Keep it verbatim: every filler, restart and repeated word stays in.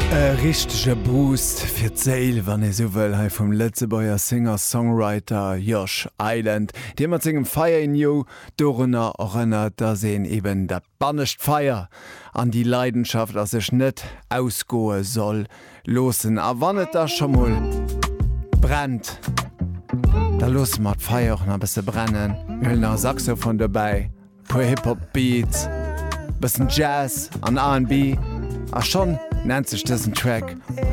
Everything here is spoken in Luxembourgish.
Richtege Boost fir d'Seele, wann e so wëll hai vum Letzebauier Singer-Songwriter Josh Island, Dee mat zinggem Fire in You Dorenner ochënnert, da se eben dat bannecht Feier an die Leidenschaft as sech net ausgoe soll losen. A wannet da schon moll brennt, da los mat Feier na bisse brennen, Hüllner Saxophon dabei, pu Hip-Hop-Beats, bisssen Jazz an R and B, a schon nennt sich diesen Track